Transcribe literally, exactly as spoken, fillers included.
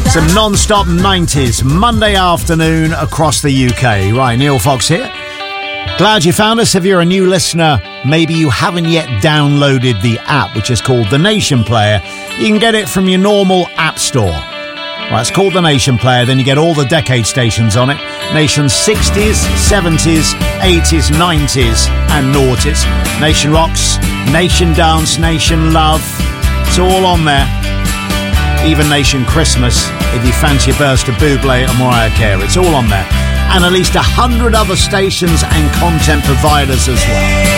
Some non-stop nineties, Monday afternoon across the U K. Right, Neil Fox here. Glad you found us. If you're a new listener, maybe you haven't yet downloaded the app, which is called The Nation Player. You can get it from your normal app store. Right, it's called The Nation Player. Then you get all the decade stations on it. Nation's sixties, seventies, eighties, nineties and noughties. Nation Rocks, Nation Dance, Nation Love. It's all on there. Even Nation Christmas, if you fancy a burst of Bublé and Mariah Carey. It's all on there. And at least a hundred other stations and content providers as well.